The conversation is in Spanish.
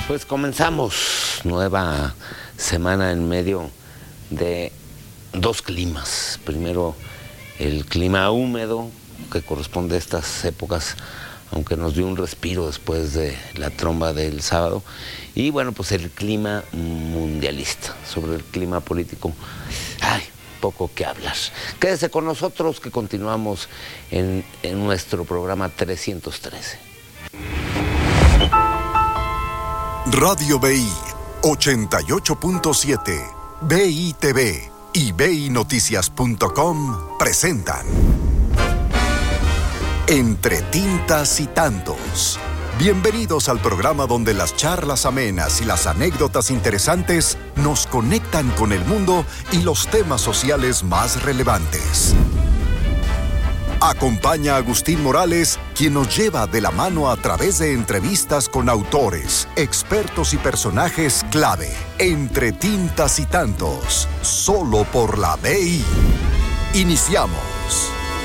Pues comenzamos nueva semana en medio de dos climas. Primero, el clima húmedo que corresponde a estas épocas, aunque nos dio un respiro después de la tromba del sábado. Y bueno, pues el clima mundialista. Sobre el clima político, hay poco que hablar. Quédese con nosotros que continuamos en nuestro programa 313. Radio BI 88.7, BI TV y BINoticias.com presentan Entre Tintas y Tantos. Bienvenidos al programa donde las charlas amenas y las anécdotas interesantes nos conectan con el mundo y los temas sociales más relevantes. Acompaña a Agustín Morales, quien nos lleva de la mano a través de entrevistas con autores, expertos y personajes clave. Entre Tintas y Tantos, solo por la BI. Iniciamos.